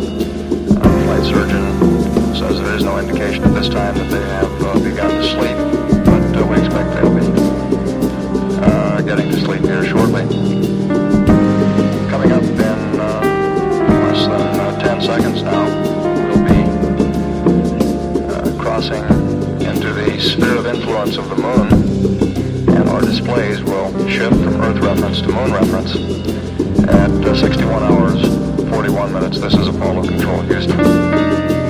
Flight surgeon says there is no indication at this time that they have begun to sleep, but we expect they'll be getting to sleep here shortly. Coming up in less than 10 seconds now, we'll be crossing into the sphere of influence of the moon, and our displays will shift from Earth reference to moon reference at 61 hours, 41 minutes. This is Apollo Control, Houston.